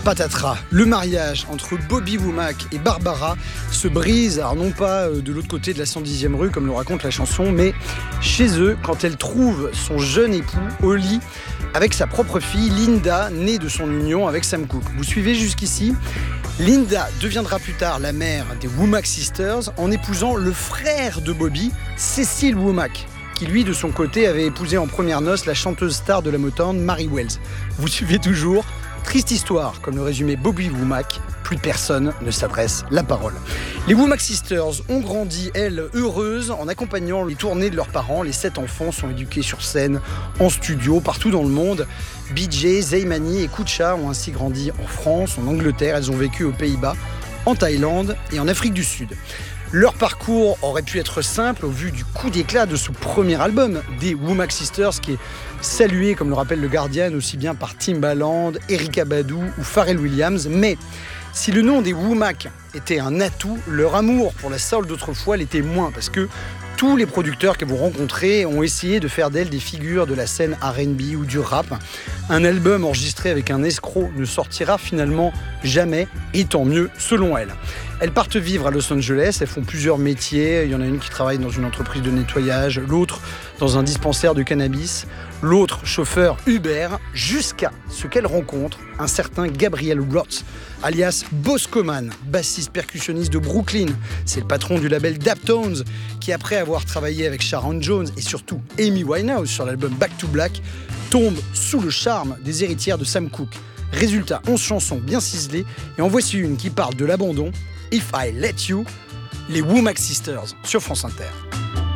Patatras, le mariage entre Bobby Womack et Barbara se brise, alors non pas de l'autre côté de la 110e rue comme le raconte la chanson, mais chez eux quand elle trouve son jeune époux au lit avec sa propre fille Linda, née de son union avec Sam Cooke. Vous suivez jusqu'ici ? Linda deviendra plus tard la mère des Womack Sisters en épousant le frère de Bobby, Cecil Womack, qui lui de son côté avait épousé en premières noces la chanteuse star de la Motown Mary Wells. Vous suivez toujours ? Triste histoire, comme le résumait Bobby Womack, plus personne ne s'adresse la parole. Les Womack Sisters ont grandi, elles, heureuses, en accompagnant les tournées de leurs parents. Les 7 enfants sont éduqués sur scène, en studio, partout dans le monde. BJ, Zaymani et Kucha ont ainsi grandi en France, en Angleterre. Elles ont vécu aux Pays-Bas, en Thaïlande et en Afrique du Sud. Leur parcours aurait pu être simple au vu du coup d'éclat de ce premier album des Womack Sisters qui est salué, comme le rappelle le Guardian, aussi bien par Timbaland, Erykah Badu ou Pharrell Williams. Mais si le nom des Womack était un atout, leur amour pour la soul d'autrefois l'était moins parce que tous les producteurs que vous rencontrez ont essayé de faire d'elles des figures de la scène R&B ou du rap. Un album enregistré avec un escroc ne sortira finalement jamais, et tant mieux selon elles. Elles partent vivre à Los Angeles, elles font plusieurs métiers. Il y en a une qui travaille dans une entreprise de nettoyage, l'autre dans un dispensaire de cannabis, l'autre chauffeur Uber, jusqu'à ce qu'elles rencontrent un certain Gabriel Roth, alias Boscoman, bassiste percussionniste de Brooklyn. C'est le patron du label Daptones, qui après avoir travaillé avec Sharon Jones et surtout Amy Winehouse sur l'album Back to Black, tombe sous le charme des héritières de Sam Cooke. Résultat, 11 chansons bien ciselées, et en voici une qui parle de l'abandon, If I Let You, les Womack Sisters sur France Inter.